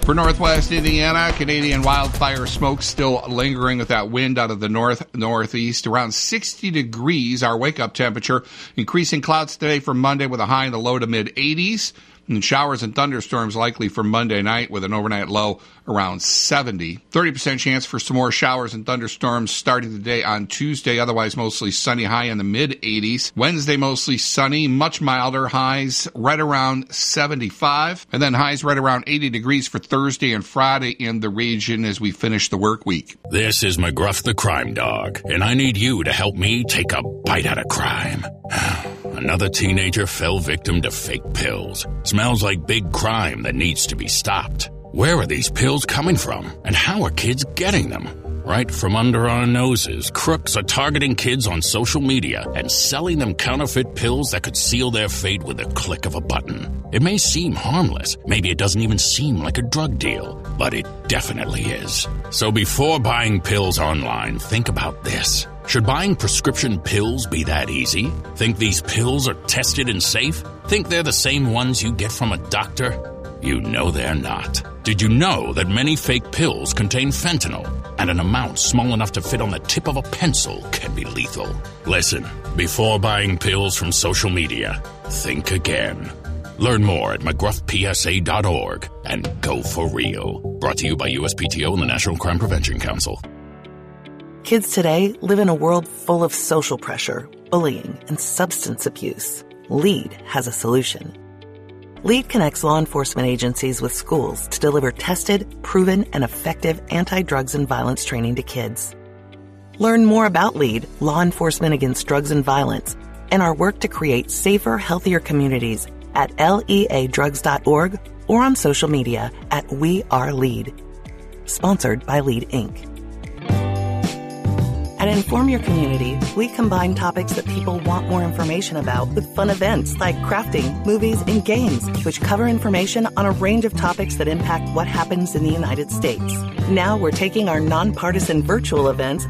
For northwest Indiana, Canadian wildfire smoke still lingering with that wind out of the northeast. Around 60 degrees, our wake-up temperature. Increasing clouds today for Monday with a high in the low to mid-80s. And showers and thunderstorms likely for Monday night with an overnight low around 70. 30% chance for some more showers and thunderstorms starting the day on Tuesday. Otherwise, mostly sunny, high in the mid-80s. Wednesday, mostly sunny, much milder, highs right around 75. And then highs right around 80 degrees for Thursday and Friday in the region as we finish the work week. This is McGruff the Crime Dog, and I need you to help me take a bite out of crime. Another teenager fell victim to fake pills. Smells like big crime that needs to be stopped. Where are these pills coming from? And how are kids getting them? Right from under our noses, crooks are targeting kids on social media and selling them counterfeit pills that could seal their fate with a click of a button. It may seem harmless. Maybe it doesn't even seem like a drug deal, but it definitely is. So before buying pills online, think about this. Should buying prescription pills be that easy? Think these pills are tested and safe? Think they're the same ones you get from a doctor? You know they're not. Did you know that many fake pills contain fentanyl, and an amount small enough to fit on the tip of a pencil can be lethal? Listen, before buying pills from social media, think again. Learn more at mcgruffpsa.org and go for real. Brought to you by USPTO and the National Crime Prevention Council. Kids today live in a world full of social pressure, bullying, and substance abuse. LEAD has a solution. LEAD connects law enforcement agencies with schools to deliver tested, proven, and effective anti-drugs and violence training to kids. Learn more about LEAD, Law Enforcement Against Drugs and Violence, and our work to create safer, healthier communities at leadrugs.org or on social media at We Are LEAD. Sponsored by LEAD, Inc. At Inform Your Community, we combine topics that people want more information about with fun events like crafting, movies, and games, which cover information on a range of topics that impact what happens in the United States. Now we're taking our nonpartisan virtual events